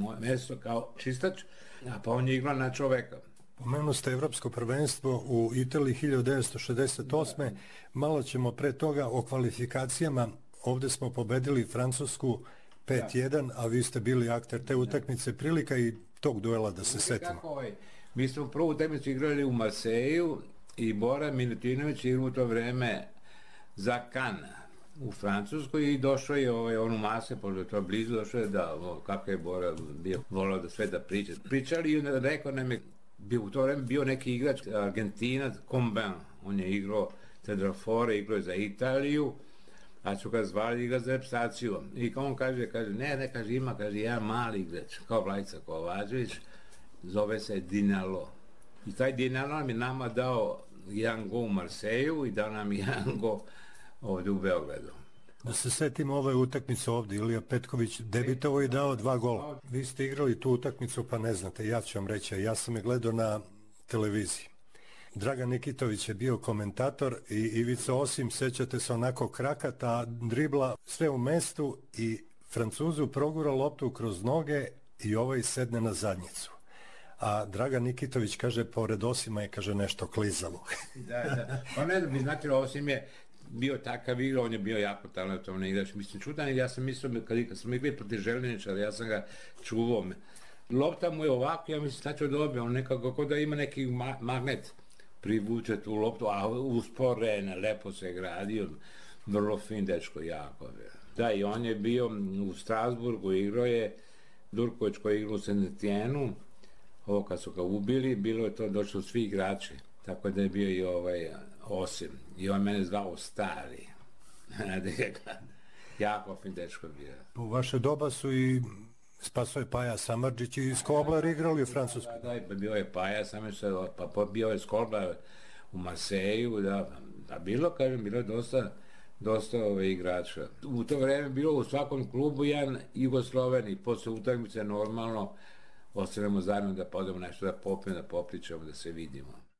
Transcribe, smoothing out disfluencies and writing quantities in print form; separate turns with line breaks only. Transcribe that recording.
moje mesto kao čistač, a pa on je igrao na čoveka.
Pomenuo ste Evropsko prvenstvo u Italiji 1968. Malo ćemo pre toga o kvalifikacijama. Ovdje smo pobedili Francusku 5-1, a vi ste bili akter te utakmice. Prilika i tog duela da se setimo.
Mi smo prvu utakmicu igrali u Marseju i Bora Milutinović igrao u to vreme za Cannes u Francuskoj i došao je on u Mase, pošto je to blizu, došao je da, kako je Bora bio, volao da sve da priča. Pričali i rekao nam je, u to vreme bio neki igrač Argentinac, Combin, on je igrao centrafore, igrao je za Italiju, a su ga zvali igra za reprezentaciju. I on kaže, ne, ima, jedan mali igrač, kao Vlajica Kovačević, zove se Dinalo. I taj Dinalo nam je nama dao jedan go u Marseju i dao nam jedan go ovdje u Beogradu.
Da se setimo ove utakmice ovdje, Ilija Petković debitovao i dao 2 gola. Vi ste igrali tu utakmicu, pa ne znate, ja ću vam reći, ja sam je gledao na televiziji. Dragan Nikitović je bio komentator i Ivica Osim, sećate se onako krakata, dribla sve u mestu i Francuzu progura loptu kroz noge i ovaj sedne na zadnjicu. A Dragan Nikitović kaže, pored Osima je, kaže, nešto klizalo.
Da. Pa ne da bi znati, Osim je bio takav igra, on je bio jako talentovan igrač. Mislim, čudan, ja sam mislio, kad smo igrali protiv Željeničara, ja sam ga čuvao. Lopta mu je ovako, ja mislim, šta ću dobiti, on nekako, kako da ima neki magnet, privuče tu loptu, a usporene, lepo se gradio, vrlo fin dečko, jako. Da, i on je bio u Strasburgu, igrao je Durković koji je igrao u Saint-Étienne, ovo kad su ga ubili, bilo je to, došli svi igrači, tako da je bio i Osim, i on mene zvao Stari, jako fin dečko bio.
U vaše doba su i Spasoje Paja Samardžić i Skoblar igrali u Francuskoj.
Da, bio je Paja Samardžić, pa bio je Skoblar u Marseju, da bilo, kažem, bilo je dosta igrača. U to vreme bilo u svakom klubu jedan Jugosloveni, posle utakmice normalno ostanemo zajedno da podemo nešto, da popijemo, da popričamo, da se vidimo.